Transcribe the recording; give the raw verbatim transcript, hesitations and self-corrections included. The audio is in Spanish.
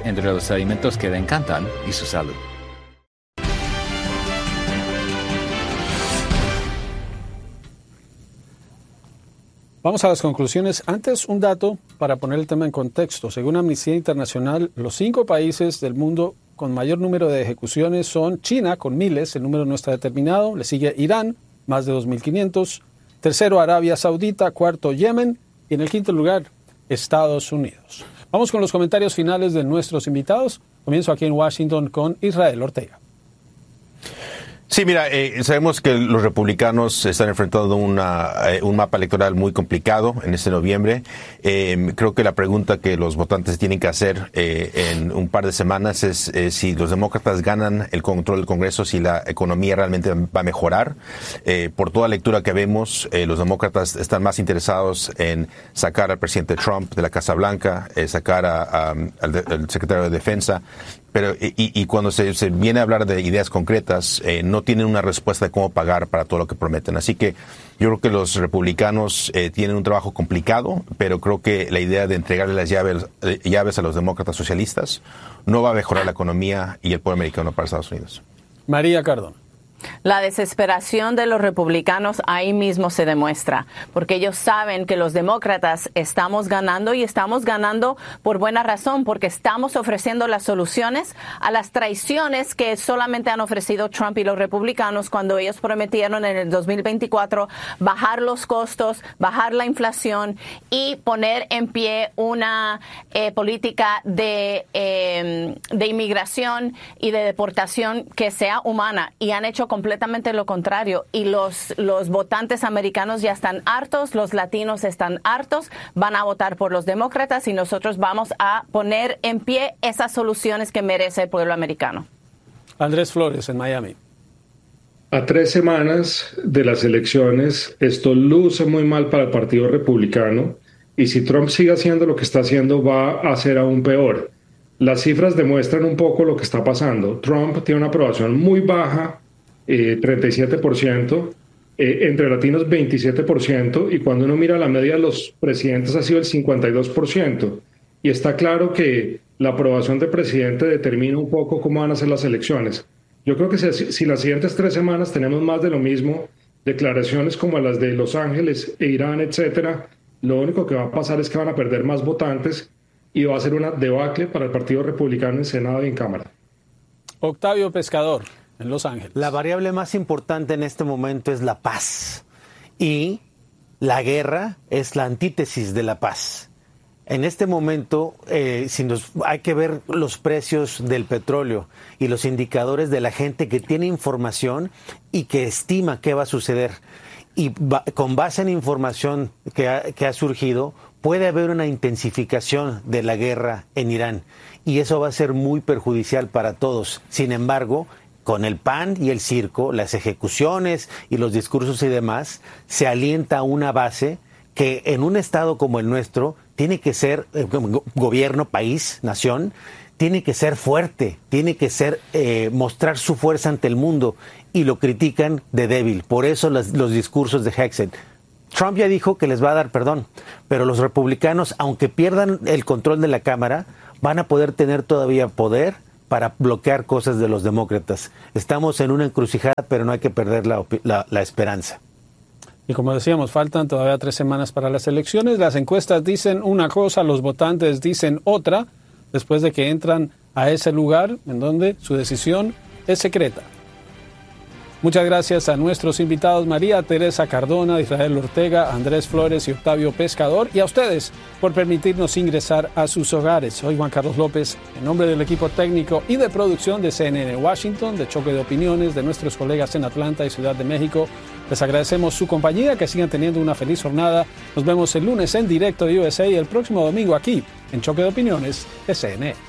entre los alimentos que le encantan y su salud. Vamos a las conclusiones. Antes, un dato para poner el tema en contexto. Según Amnistía Internacional, los cinco países del mundo con mayor número de ejecuciones son China, con miles, el número no está determinado. Le sigue Irán, más de dos mil quinientos. Tercero, Arabia Saudita. Cuarto, Yemen. Y en el quinto lugar, Estados Unidos. Vamos con los comentarios finales de nuestros invitados. Comienzo aquí en Washington con Israel Ortega. Sí, mira, eh, sabemos que los republicanos están enfrentando una, eh, un mapa electoral muy complicado en este noviembre. Eh, creo que la pregunta que los votantes tienen que hacer eh, en un par de semanas es eh, si los demócratas ganan el control del Congreso, si la economía realmente va a mejorar. Eh, por toda lectura que vemos, eh, los demócratas están más interesados en sacar al presidente Trump de la Casa Blanca, eh, sacar a, a, al, de, al secretario de Defensa. Pero y, y cuando se, se viene a hablar de ideas concretas, eh, no tienen una respuesta de cómo pagar para todo lo que prometen. Así que yo creo que los republicanos eh, tienen un trabajo complicado, pero creo que la idea de entregarle las llaves, eh, llaves a los demócratas socialistas no va a mejorar la economía y el pueblo americano para Estados Unidos. María Cardona. La desesperación de los republicanos ahí mismo se demuestra, porque ellos saben que los demócratas estamos ganando y estamos ganando por buena razón, porque estamos ofreciendo las soluciones a las traiciones que solamente han ofrecido Trump y los republicanos cuando ellos prometieron en el dos mil veinticuatro bajar los costos, bajar la inflación y poner en pie una eh, política de, eh, de inmigración y de deportación que sea humana, y han hecho completamente lo contrario, y los, los votantes americanos ya están hartos, los latinos están hartos, van a votar por los demócratas y nosotros vamos a poner en pie esas soluciones que merece el pueblo americano. Andrés Flores, en Miami. A tres semanas de las elecciones, esto luce muy mal para el Partido Republicano, y si Trump sigue haciendo lo que está haciendo, va a ser aún peor. Las cifras demuestran un poco lo que está pasando. Trump tiene una aprobación muy baja, Eh, treinta y siete por ciento, eh, entre latinos veintisiete por ciento, y cuando uno mira la media de los presidentes ha sido el cincuenta y dos por ciento. Y está claro que la aprobación del presidente determina un poco cómo van a ser las elecciones. Yo creo que si, si las siguientes tres semanas tenemos más de lo mismo, declaraciones como las de Los Ángeles e Irán, etcétera, lo único que va a pasar es que van a perder más votantes y va a ser una debacle para el Partido Republicano en Senado y en Cámara. Octavio Pescador, en Los Ángeles. La variable más importante en este momento es la paz. Y la guerra es la antítesis de la paz. En este momento, eh, si nos, hay que ver los precios del petróleo y los indicadores de la gente que tiene información y que estima qué va a suceder. Y va, con base en información que ha, que ha surgido, puede haber una intensificación de la guerra en Irán. Y eso va a ser muy perjudicial para todos. Sin embargo, con el pan y el circo, las ejecuciones y los discursos y demás, se alienta una base que en un estado como el nuestro tiene que ser, eh, gobierno, país, nación, tiene que ser fuerte, tiene que ser eh, mostrar su fuerza ante el mundo, y lo critican de débil. Por eso los, los discursos de Hexet. Trump ya dijo que les va a dar perdón, pero los republicanos, aunque pierdan el control de la Cámara, van a poder tener todavía poder para bloquear cosas de los demócratas. Estamos en una encrucijada, pero no hay que perder la, la, la esperanza. Y como decíamos, faltan todavía tres semanas para las elecciones. Las encuestas dicen una cosa, los votantes dicen otra, después de que entran a ese lugar en donde su decisión es secreta. Muchas gracias a nuestros invitados María Teresa Cardona, Israel Ortega, Andrés Flores y Octavio Pescador, y a ustedes por permitirnos ingresar a sus hogares. Soy Juan Carlos López, en nombre del equipo técnico y de producción de C N N Washington, de Choque de Opiniones, de nuestros colegas en Atlanta y Ciudad de México. Les agradecemos su compañía, que sigan teniendo una feliz jornada. Nos vemos el lunes en directo de U S A y el próximo domingo aquí en Choque de Opiniones de C N N.